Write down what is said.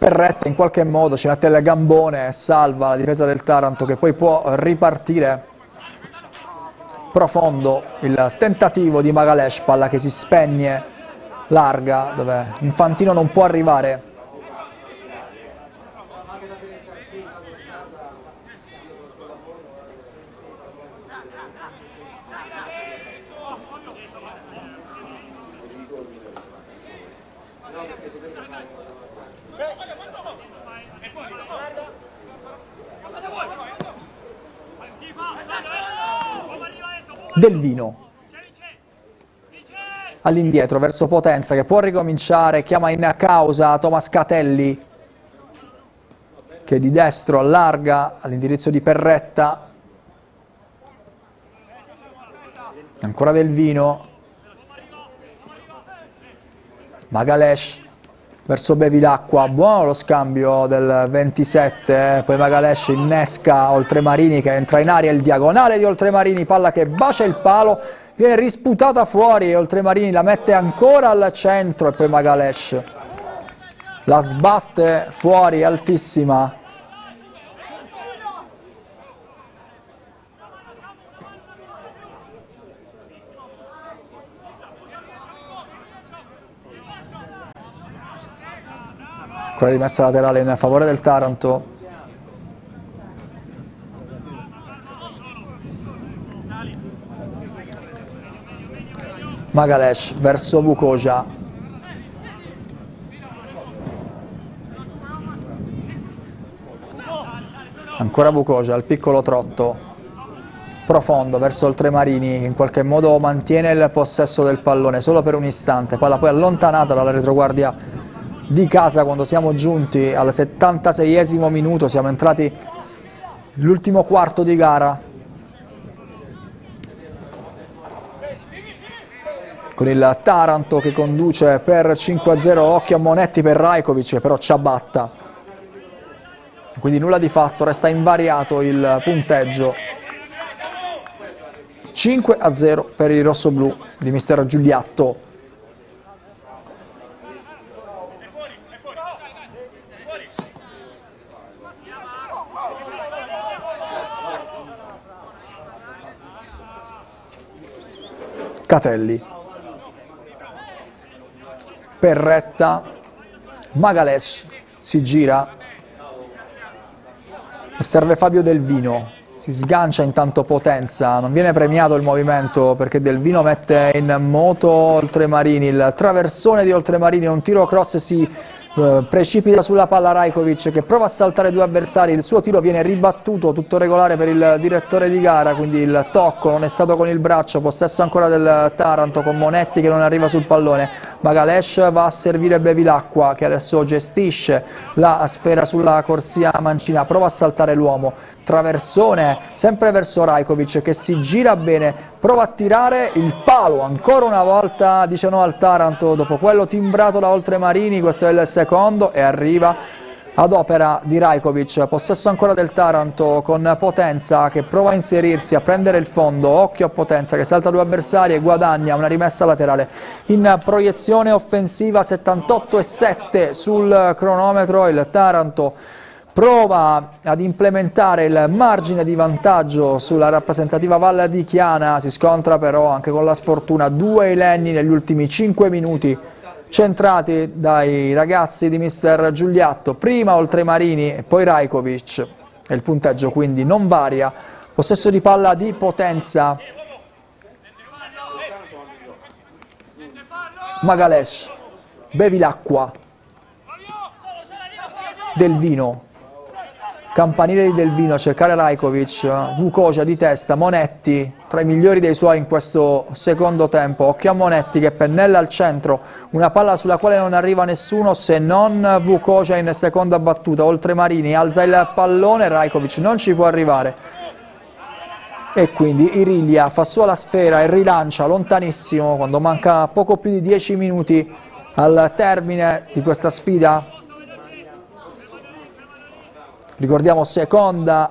Perretta in qualche modo ci mette il gambone e salva la difesa del Taranto, che poi può ripartire. Profondo il tentativo di Magalesh, palla che si spegne larga dove Infantino non può arrivare. Del Vino all'indietro verso Potenza, che può ricominciare, chiama in causa Thomas Catelli, che di destro allarga all'indirizzo di Perretta. Ancora Del Vino, Magalesh verso Bevilacqua, buono lo scambio del 27, poi Magalesh innesca Oltremarini che entra in aria, il diagonale di Oltremarini, palla che bacia il palo, viene risputata fuori e Oltremarini la mette ancora al centro e poi Magalesh la sbatte fuori altissima. Ancora rimessa laterale in favore del Taranto. Magalesh verso Vukoja. Ancora Vukoja, il piccolo trotto. Profondo verso Oltremarini, che in qualche modo mantiene il possesso del pallone solo per un istante. Palla poi allontanata dalla retroguardia di casa quando siamo giunti al 76esimo minuto, siamo entrati l'ultimo quarto di gara con il Taranto che conduce per 5-0, occhio a Monetti per Rajkovic, però ciabatta, quindi nulla di fatto, resta invariato il punteggio. 5-0 per i rossoblù di mister Giuliatto. Catelli, Perretta, Magalesh si gira e serve Fabio Del Vino, si sgancia intanto Potenza, non viene premiato il movimento perché Del Vino mette in moto Oltremarini, il traversone di Oltremarini, un tiro cross si precipita sulla palla Rajkovic che prova a saltare due avversari, il suo tiro viene ribattuto, tutto regolare per il direttore di gara, quindi il tocco non è stato con il braccio, possesso ancora del Taranto con Monetti che non arriva sul pallone. Magalesh va a servire Bevilacqua che adesso gestisce la sfera sulla corsia mancina, prova a saltare l'uomo, traversone sempre verso Rajkovic che si gira bene, prova a tirare il palo, ancora una volta dice no al Taranto dopo quello timbrato da Oltremarini, questo è il secondo e arriva ad opera di Rajkovic, possesso ancora del Taranto con Potenza che prova a inserirsi, a prendere il fondo, occhio a Potenza che salta due avversari e guadagna una rimessa laterale in proiezione offensiva, 78,7 sul cronometro, il Taranto prova ad implementare il margine di vantaggio sulla rappresentativa Val di Chiana, si scontra però anche con la sfortuna, due elenni negli ultimi 5 minuti centrati dai ragazzi di mister Giuliatto, prima Oltremarini e poi Rajkovic e il punteggio quindi non varia. Possesso di palla di Potenza, Magalesh, Bevilacqua, Del Vino, campanile di Del Vino a cercare Rajkovic, Vukoja di testa, Monetti tra i migliori dei suoi in questo secondo tempo, occhio a Monetti che pennella al centro, una palla sulla quale non arriva nessuno se non Vukoja in seconda battuta, Oltremarini alza il pallone, Rajkovic non ci può arrivare e quindi Iriglia fa sua la sfera e rilancia lontanissimo quando manca poco più di 10 minuti al termine di questa sfida. Ricordiamo seconda